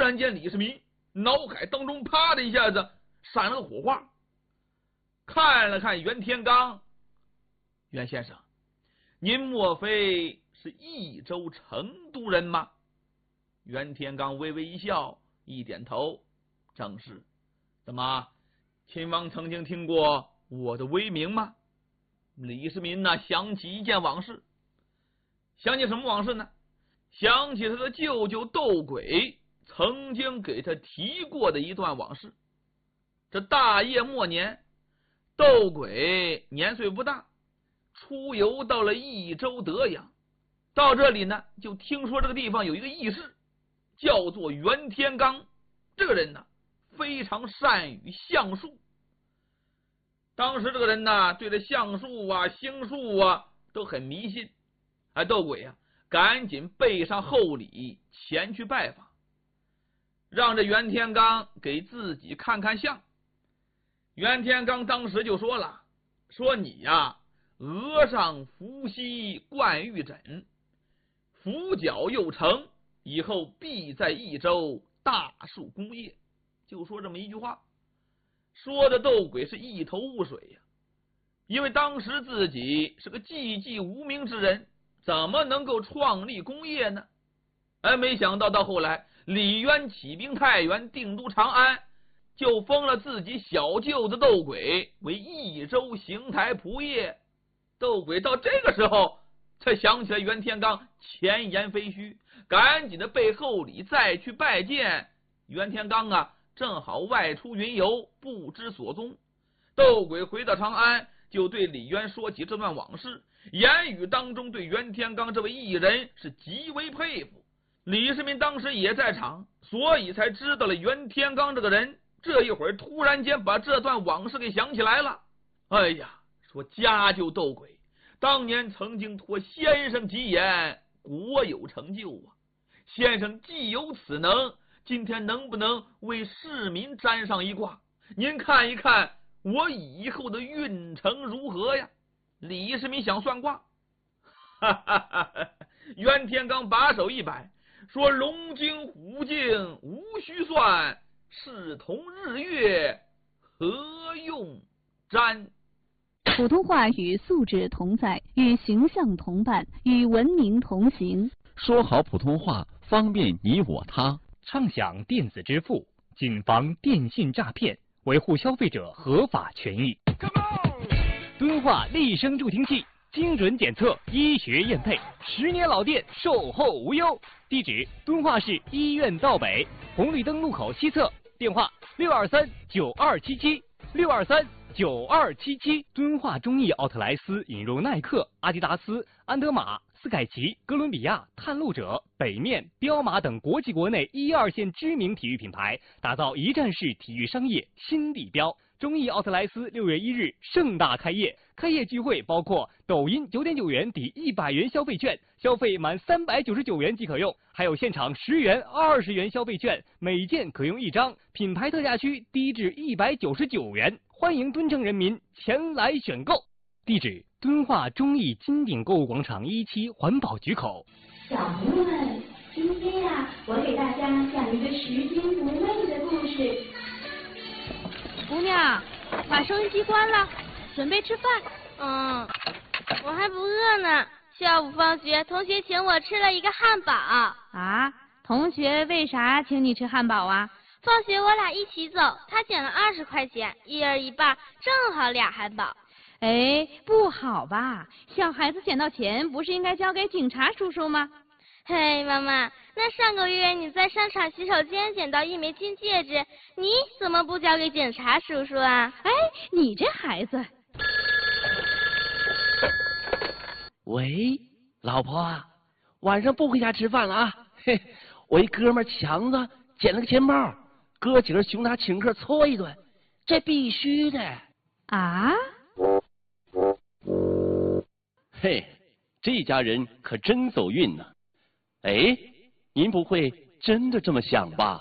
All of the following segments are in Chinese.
然间，李世民脑海当中啪的一下子闪了个火花，看了看袁天罡，袁先生，您莫非是益州成都人吗？袁天罡微微一笑，一点头，正是。怎么，秦王曾经听过我的威名吗？李世民呢，想起一件往事。想起什么往事呢？想起他的舅舅窦轨曾经给他提过的一段往事。这大业末年，窦轨年岁不大，出游到了益州德阳。到这里呢，就听说这个地方有一个义士，叫做袁天罡。这个人呢，非常善于相术。当时这个人呢，对这相术啊、星术啊都很迷信。窦轨啊，赶紧备上厚礼前去拜访，让这袁天罡给自己看看相。袁天罡当时就说了，说你呀，额上伏羲冠玉枕，伏角又成，以后必在益州大树功业。就说这么一句话，说的窦轨是一头雾水呀，因为当时自己是个寂寂无名之人，怎么能够创立功业呢？没想到到后来，李渊起兵太原，定都长安，就封了自己小舅子窦轨为益州邢台仆射。窦轨到这个时候才想起来袁天罡前言非虚，赶紧的备厚礼再去拜见。袁天罡啊，正好外出云游，不知所踪。窦轨回到长安，就对李渊说起这段往事，言语当中对袁天罡这位艺人是极为佩服。李世民当时也在场，所以才知道了袁天罡这个人。这一会儿突然间把这段往事给想起来了。哎呀，说家舅窦轨当年曾经托先生吉言，国有成就啊。先生既有此能，今天能不能为市民占上一卦？您看一看我以后的运程如何呀？李世民想算卦，哈哈哈哈！袁天罡把手一摆，说龙精虎精无需算，视同日月何用占？ 普通话与素质同在，与形象同伴，与文明同行。 说好普通话，方便你我他。 畅享电子支付，谨防电信诈骗，维护消费者合法权益。敦化立声助听器，精准检测，医学验配，10年老店，售后无忧。地址：敦化市医院道北红绿灯路口西侧，电话623-9277，623-9277。敦化中艺奥特莱斯引入耐克、阿迪达斯、安德玛、斯凯奇、哥伦比亚、探路者、北面、彪马等国际国内1、2线知名体育品牌，打造一站式体育商业新地标。中艺奥特莱斯6月1日盛大开业，开业聚会包括抖音9.9元抵100元消费券，消费满399元即可用，还有现场10元、20元消费券，每件可用1张，品牌特价区低至199元，欢迎敦城人民前来选购。地址：敦化中艺金鼎购物广场1期环保局口。 小朋友们，今天呀，我给大家讲一个拾金不昧的故事。 姑娘，把收音机关了，准备吃饭。 我还不饿呢。下午放学，同学请我吃了一个汉堡。 啊？同学为啥请你吃汉堡啊？ 放学我俩一起走，他捡了20块钱，1人1半，正好2汉堡。 哎，不好吧？小孩子捡到钱，不是应该交给警察叔叔吗？ 嘿，妈妈，那上个月你在商场洗手间捡到1枚金戒指，你怎么不交给警察叔叔啊？ 哎，你这孩子。 喂，老婆啊，晚上不回家吃饭了啊？嘿，我一哥们强子捡了个钱包，哥几个熊他请客搓一顿，这必须的。 啊？ 嘿，这家人可真走运呢。哎，您不会真的这么想吧？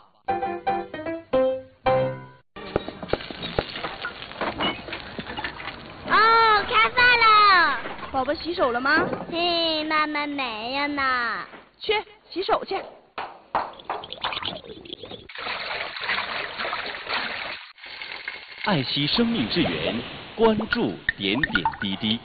开饭了。 宝宝洗手了吗？ 嘿，妈妈没有呢。 去洗手去。 爱惜生命之源，关注点点滴滴。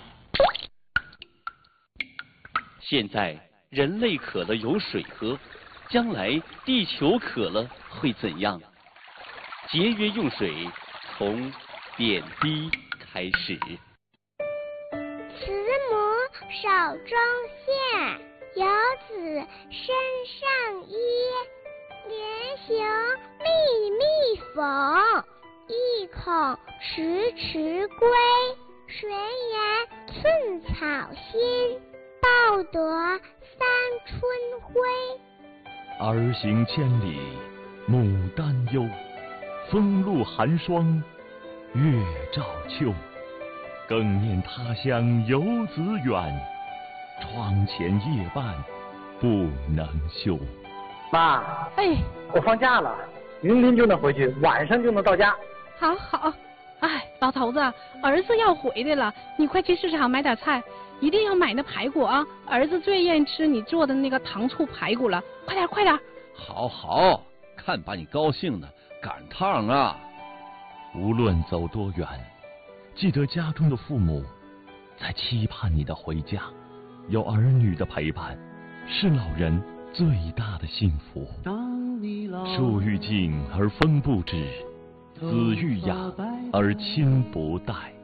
现在人类渴了有水喝，将来地球渴了会怎样？节约用水，从点滴开始。 慈母手中线，游子身上衣。连行密密缝，意恐迟迟归。谁言寸草心，报得三春晖。 儿行千里母担忧，风露寒霜月照秋。更念他乡游子远，窗前夜半不能休。 妈， 哎， 我放假了，明天就能回去，晚上就能到家。 好好，哎，老头子，儿子要回来了，你快去市场买点菜，一定要买那排骨啊！儿子最愿意吃你做的那个糖醋排骨了，快点快点！ 好好，看把你高兴的，赶趟啊！ 无论走多远，记得家中的父母在期盼你的回家，有儿女的陪伴，是老人最大的幸福。树欲静而风不止，子欲养而亲不待。